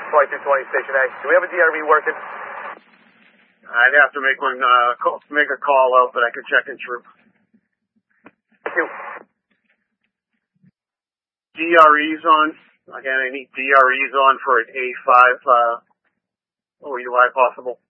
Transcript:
2220 Station A. Do we have a DRE working? I'd have to make make a call out, but I could check in through. Thank you. DRE's on. Again, I need DRE's on for an A5 OUI possible.